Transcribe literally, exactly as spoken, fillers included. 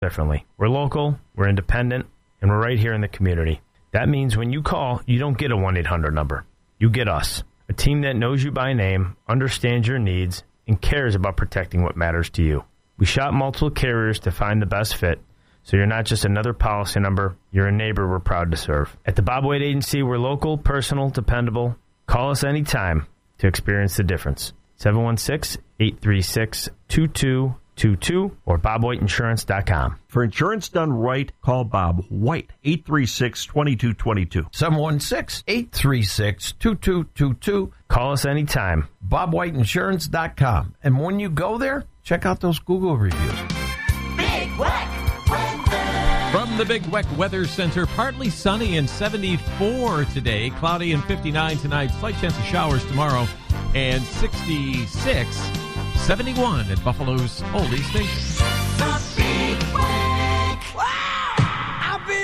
differently. We're local, we're independent, and we're right here in the community. That means when you call, you don't get a one eight hundred number. You get us, a team that knows you by name, understands your needs, and cares about protecting what matters to you. We shop multiple carriers to find the best fit, so you're not just another policy number, you're a neighbor we're proud to serve. At the Bob White Agency, we're local, personal, dependable. Call us anytime to experience the difference. seven one six, eight three six, two two two two or bob white insurance dot com. For insurance done right, call Bob White, eight three six, two two two two. seven one six, eight three six, two two two two. Call us anytime. bob white insurance dot com. And when you go there, check out those Google reviews. Big Weck Weather. From the Big Weck Weather Center, partly sunny and seventy-four today, cloudy and fifty-nine tonight, slight chance of showers tomorrow, and sixty-six, seventy-one at Buffalo's Oldie Station.